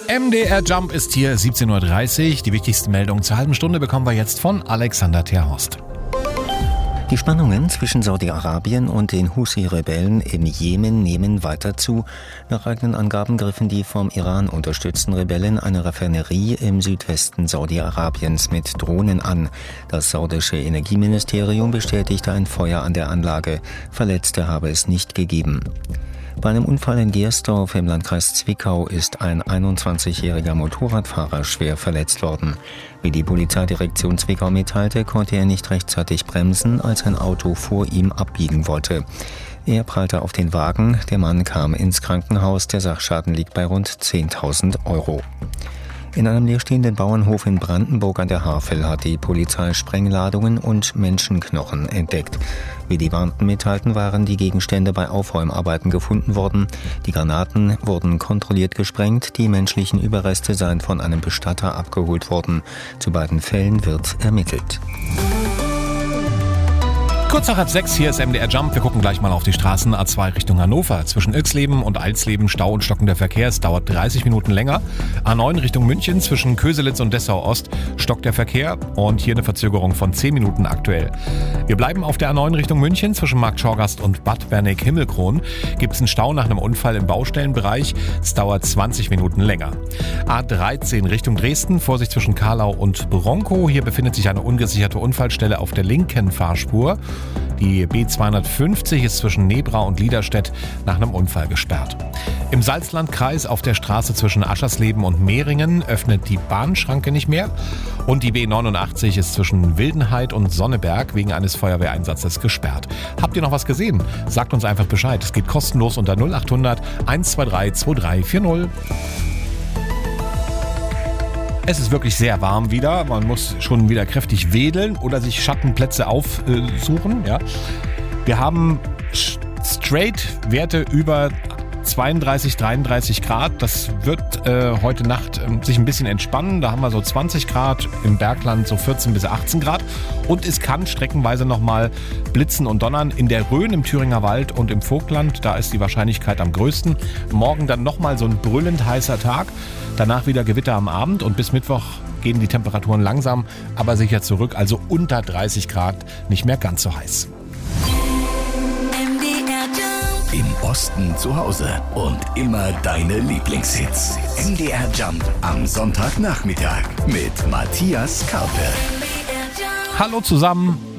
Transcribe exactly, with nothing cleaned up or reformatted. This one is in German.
M D R Jump ist hier, siebzehn Uhr dreißig. Die wichtigsten Meldungen zur halben Stunde bekommen wir jetzt von Alexander Terhorst. Die Spannungen zwischen Saudi-Arabien und den Husi-Rebellen im Jemen nehmen weiter zu. Nach eigenen Angaben griffen die vom Iran unterstützten Rebellen eine Raffinerie im Südwesten Saudi-Arabiens mit Drohnen an. Das saudische Energieministerium bestätigte ein Feuer an der Anlage. Verletzte habe es nicht gegeben. Bei einem Unfall in Gersdorf im Landkreis Zwickau ist ein einundzwanzigjähriger Motorradfahrer schwer verletzt worden. Wie die Polizeidirektion Zwickau mitteilte, konnte er nicht rechtzeitig bremsen, als ein Auto vor ihm abbiegen wollte. Er prallte auf den Wagen, der Mann kam ins Krankenhaus, der Sachschaden liegt bei rund zehntausend Euro. In einem leerstehenden Bauernhof in Brandenburg an der Havel hat die Polizei Sprengladungen und Menschenknochen entdeckt. Wie die Beamten mitteilten, waren die Gegenstände bei Aufräumarbeiten gefunden worden. Die Granaten wurden kontrolliert gesprengt, die menschlichen Überreste seien von einem Bestatter abgeholt worden. Zu beiden Fällen wird ermittelt. Kurz nach halb sechs, hier ist M D R Jump. Wir gucken gleich mal auf die Straßen. A zwei Richtung Hannover. Zwischen Ilksleben und Alsleben Stau und stockender Verkehr. Es dauert dreißig Minuten länger. A neun Richtung München. Zwischen Köselitz und Dessau Ost stockt der Verkehr. Und hier eine Verzögerung von zehn Minuten aktuell. Wir bleiben auf der A neun Richtung München. Zwischen Markt Schorgast und Bad Berneck-Himmelkron gibt es einen Stau nach einem Unfall im Baustellenbereich. Es dauert zwanzig Minuten länger. A dreizehn Richtung Dresden. Vorsicht zwischen Karlau und Bronkow. Hier befindet sich eine ungesicherte Unfallstelle auf der linken Fahrspur. Die B zweihundertfünfzig ist zwischen Nebra und Liederstedt nach einem Unfall gesperrt. Im Salzlandkreis auf der Straße zwischen Aschersleben und Mehringen öffnet die Bahnschranke nicht mehr. Und die B neunundachtzig ist zwischen Wildenheit und Sonneberg wegen eines Feuerwehreinsatzes gesperrt. Habt ihr noch was gesehen? Sagt uns einfach Bescheid. Es geht kostenlos unter null acht hundert eins zwei drei zwei drei vier null. Es ist wirklich sehr warm wieder. Man muss schon wieder kräftig wedeln oder sich Schattenplätze aufsuchen. Ja. Wir haben straight Werte über zweiunddreißig, dreiunddreißig Grad. Das wird äh, heute Nacht äh, sich ein bisschen entspannen. Da haben wir so zwanzig Grad, im Bergland so vierzehn bis achtzehn Grad. Und es kann streckenweise nochmal blitzen und donnern. In der Rhön, im Thüringer Wald und im Vogtland, da ist die Wahrscheinlichkeit am größten. Morgen dann nochmal so ein brüllend heißer Tag. Danach wieder Gewitter am Abend und bis Mittwoch gehen die Temperaturen langsam, aber sicher zurück. Also unter dreißig Grad, nicht mehr ganz so heiß. Im Osten zu Hause und immer deine Lieblingshits. M D R Jump am Sonntagnachmittag mit Matthias Karpe. Hallo zusammen.